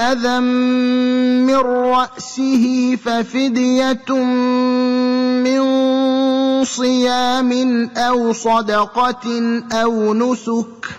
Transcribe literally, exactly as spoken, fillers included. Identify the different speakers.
Speaker 1: أذى من رأسه ففدية من صيام أو صدقة أو نسك